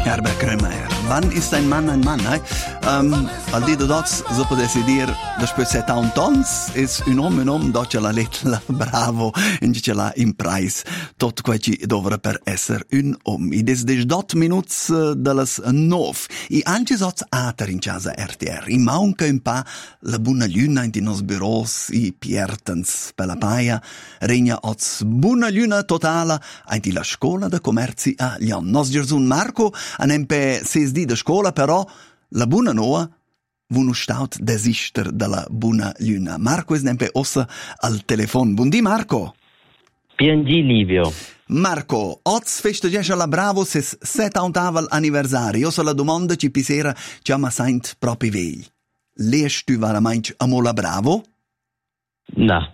Herbert Grönemeyer. Wann ist ein Mann ein Mann? Al di dots, so potessi dire, dopo 70 anni, è un uomo, doce la letla, bravo, e ce l'ha in price. Tot quel che dovrebbe per essere un uomo. I des 18 minuti delle 9. I anche sots ater in casa RTR. I manca un pa la buona luna in nos bureaus, i piertens per la paia. Regna oz buona luna totale in la scuola de commerci a Lion. Nos Gersun Marco anem pe 6 di de scuola, però la buona noa vuno staut desister dalla buona luna. Marco es nempe ossa al telefon. Buondì Marco. Buondì Livio. Marco, oz festegesce la Bravo ses 70 anniversario. Ossa la domanda ci pisera chiama saint propi vegli. Lees tu veramente amo la Bravo? No.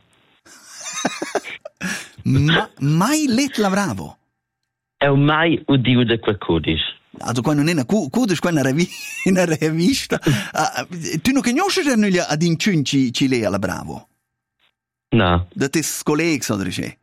Mai let la Bravo? È mai udio de quacudis. Also quando non è cudes quando una rivista. Tu non conosci già nulla ad incunci ci lei alla Bravo? No. Da tes colleghi o dice?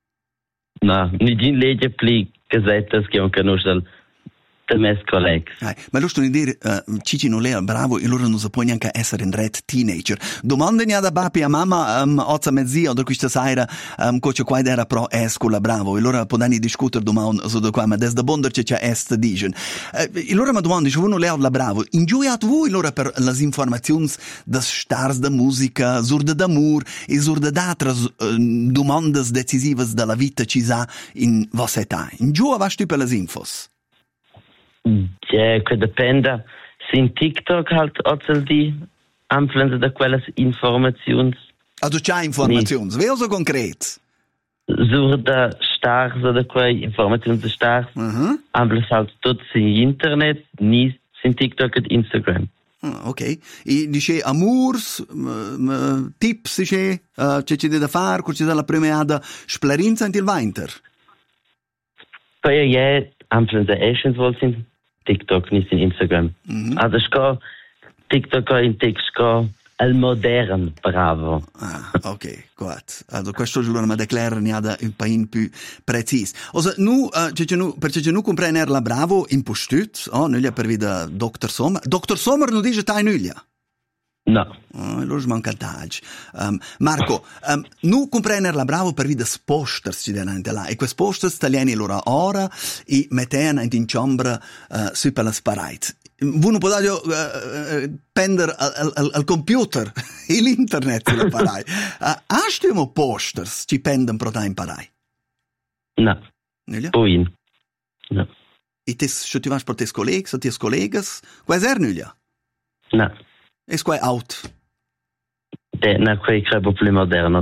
No, non legge pli gazettes che non conosco de mes colleghi. Ma lo sto a dire, Cici non lei bravo e loro non si può neanche essere in red teenager. Domandami da papi a mamma, ozza mezzia, o questa sera, coce qua era pro escola bravo, e loro podani discutere domani su da qua, ma des da bonder c'è est digen. E loro mi domandano, se uno lei la bravo, ingioiat voi loro per le informazioni des stars da musica, sur d'amor, e sur d'altre domande decisive della vita ci sa in vostra età. Ingioia vas tu per le infos? Ja, che dipende. Se in TikTok halt ozel di influenza da quelle informazioni. Also c'ha informazioni, vero so concret? Sur da stars da quelle informazioni da stars. Ambles halt tot in internet, ni in TikTok et Instagram. Ok. E dice amours, tips dice, c'è da fare, c'è da la premiata splerinza in il winter. Poi ja, influenza escens vol sin TikTok, nicht in Instagram. Also sco TikTok in TikTok al modern bravo. Ok, gut. Also questo giuro ma declara niada un pain più precis. Osa nu perché nu comprender la bravo in postut, nuglia per vida Dr. Sommer. Dr. Sommer nu dice tai nuglia. No. Allora manca tag. Marco, nu comprender la bravo per vida posters ci denante là. E questi posters italiani loro ora e mettean in ciambra su per la sparite. Vuno podaglio pender al computer e l'internet la parai. Astimo posters ci penden pro ta imparai. No. Nuglia? Poi. No. E tes se tu vas per tes collegs o tes collegas, quais nuglia? No. Es quai out. Na quei crebo più moderno.